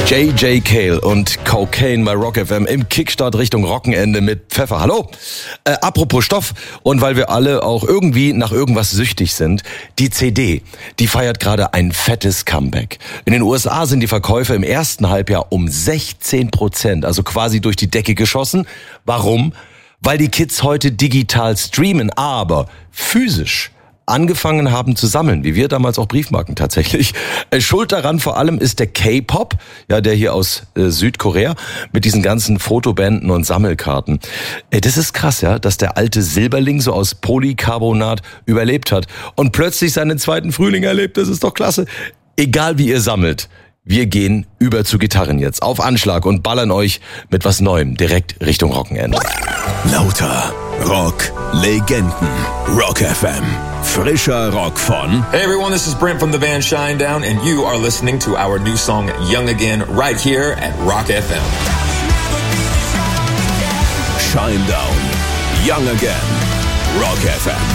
J.J. Cale und Cocaine bei Rock FM im Kickstart Richtung Rockenende mit Pfeffer. Hallo! Apropos Stoff und weil wir alle auch irgendwie nach irgendwas süchtig sind, die CD, die feiert gerade ein fettes Comeback. In den USA sind die Verkäufe im ersten Halbjahr um 16%, also quasi durch die Decke geschossen. Warum? Weil die Kids heute digital streamen, aber physisch angefangen haben zu sammeln, wie wir damals auch Briefmarken tatsächlich. Schuld daran vor allem ist der K-Pop, ja, der hier aus Südkorea mit diesen ganzen Fotobänden und Sammelkarten. Das ist krass, ja, dass der alte Silberling so aus Polycarbonat überlebt hat und plötzlich seinen zweiten Frühling erlebt. Das ist doch klasse. Egal wie ihr sammelt, wir gehen über zu Gitarren jetzt auf Anschlag und ballern euch mit was Neuem direkt Richtung Rockenende. Lauter Rock Legenden. Rock FM. Frischer Rock von... Hey everyone, this is Brent from the band Shinedown and you are listening to our new song Young Again right here at Rock FM. Shinedown. Young Again. Rock FM.